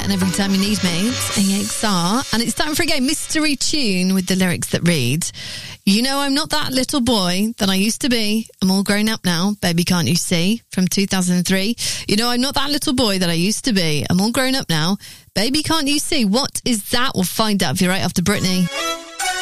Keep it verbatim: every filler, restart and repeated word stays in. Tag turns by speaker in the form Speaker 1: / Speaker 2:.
Speaker 1: and Every Time You Need Me. It's A X R. And it's time for a game, Mystery Tune, with the lyrics that read, you know I'm not that little boy that I used to be. I'm all grown up now, baby can't you see? From two thousand three. You know I'm not that little boy that I used to be. I'm all grown up now, baby can't you see? What is that? We'll find out if you're right after Britney.